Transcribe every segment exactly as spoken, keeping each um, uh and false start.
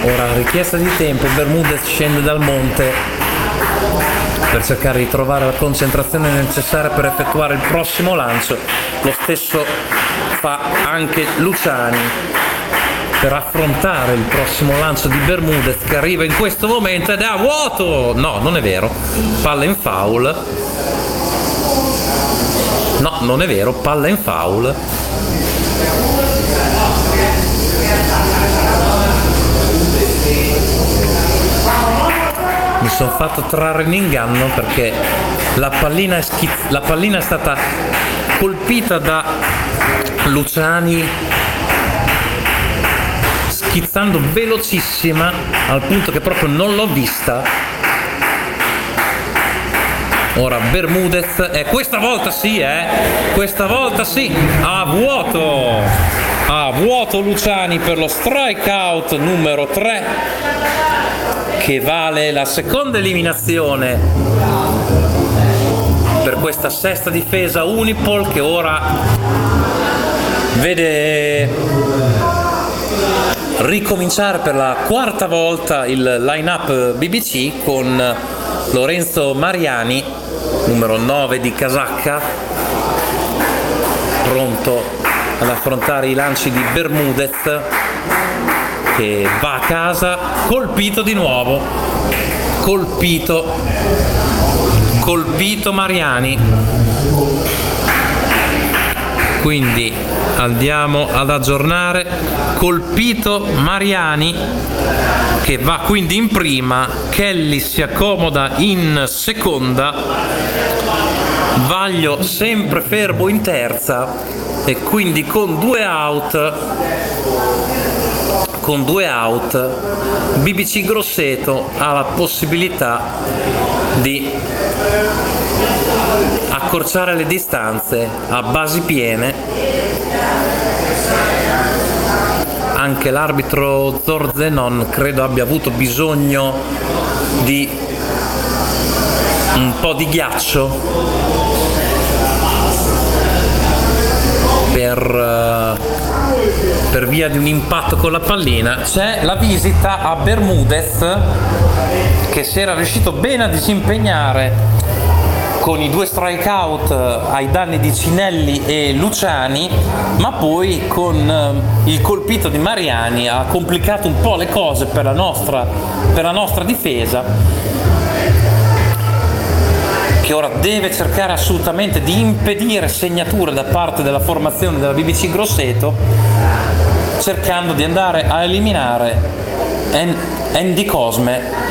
Ora richiesta di tempo, Bermudez scende dal monte per cercare di trovare la concentrazione necessaria per effettuare il prossimo lancio. Lo stesso fa anche Luciani per affrontare il prossimo lancio di Bermudez, che arriva in questo momento ed è a vuoto. No, non è vero, palla in foul. No, non è vero, palla in foul. Mi sono fatto trarre in inganno perché la pallina è, schiz- la pallina è stata colpita da Luciani schizzando velocissima al punto che proprio non l'ho vista. Ora Bermudez, e eh, questa volta sì, eh, questa volta sì, a vuoto, a vuoto Luciani per lo strikeout numero tre, che vale la seconda eliminazione per questa sesta difesa Unipol, che ora vede ricominciare per la quarta volta il line-up B B C con Lorenzo Mariani, numero nove di casacca, pronto ad affrontare i lanci di Bermudez, che va a casa colpito di nuovo, colpito, colpito Mariani. Quindi andiamo ad aggiornare, colpito Mariani, che va quindi in prima, Kelly si accomoda in seconda, Vaglio sempre fermo in terza, e quindi con due out con due out B B C Grosseto ha la possibilità di accorciare le distanze a basi piene. Anche l'arbitro Zorzenon credo abbia avuto bisogno di un po' di ghiaccio per, per via di un impatto con la pallina. C'è la visita a Bermudez, che si era riuscito bene a disimpegnare con i due strikeout ai danni di Cinelli e Luciani, ma poi con il colpito di Mariani ha complicato un po' le cose per la nostra, per la nostra difesa, che ora deve cercare assolutamente di impedire segnature da parte della formazione della B B C Grosseto, cercando di andare a eliminare Andy Cosme,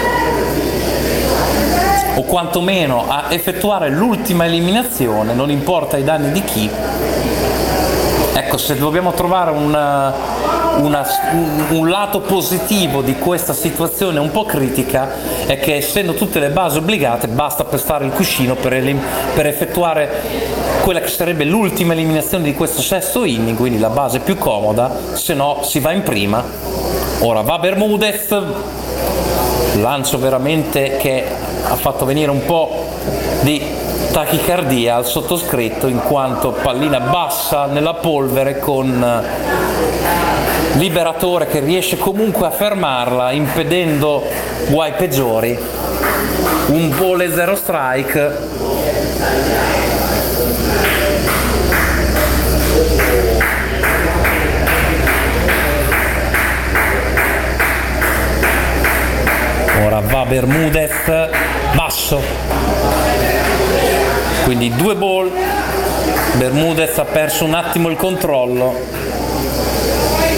o quantomeno a effettuare l'ultima eliminazione, non importa i danni di chi. Ecco, se dobbiamo trovare una, una, un lato positivo di questa situazione un po' critica, è che essendo tutte le basi obbligate basta pestare il cuscino per, elim- per effettuare quella che sarebbe l'ultima eliminazione di questo sesto inning, quindi la base più comoda, se no si va in prima. Ora va Bermudez, lancio veramente che ha fatto venire un po' di tachicardia al sottoscritto, in quanto pallina bassa nella polvere con Liberatore che riesce comunque a fermarla, impedendo guai peggiori. Un ball e zero strike. Ora va Bermudez, basso, quindi due ball. Bermudez ha perso un attimo il controllo.